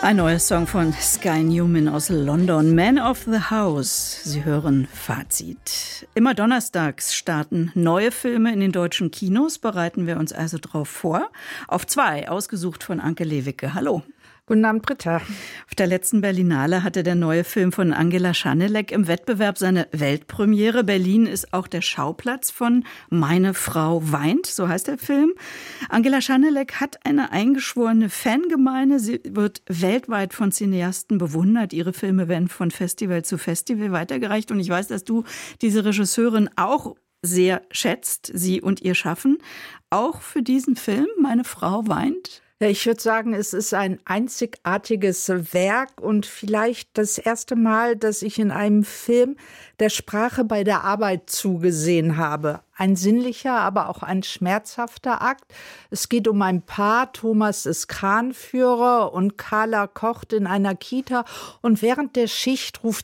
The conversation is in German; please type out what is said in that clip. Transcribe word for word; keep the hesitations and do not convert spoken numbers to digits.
Ein neuer Song von Sky Newman aus London, Man of the House. Sie hören Fazit. Immer donnerstags starten neue Filme in den deutschen Kinos, bereiten wir uns also drauf vor. Auf zwei, ausgesucht von Anke Lewicke. Hallo. Guten Abend, Britta. Auf der letzten Berlinale hatte der neue Film von Angela Schanelek im Wettbewerb seine Weltpremiere. Berlin ist auch der Schauplatz von Meine Frau weint, so heißt der Film. Angela Schanelek hat eine eingeschworene Fangemeinde. Sie wird weltweit von Cineasten bewundert. Ihre Filme werden von Festival zu Festival weitergereicht. Und ich weiß, dass du diese Regisseurin auch sehr schätzt, sie und ihr Schaffen. Auch für diesen Film, Meine Frau weint? Ja, ich würde sagen, es ist ein einzigartiges Werk und vielleicht das erste Mal, dass ich in einem Film der Sprache bei der Arbeit zugesehen habe. Ein sinnlicher, aber auch ein schmerzhafter Akt. Es geht um ein Paar, Thomas ist Kranführer und Carla kocht in einer Kita. Und während der Schicht ruft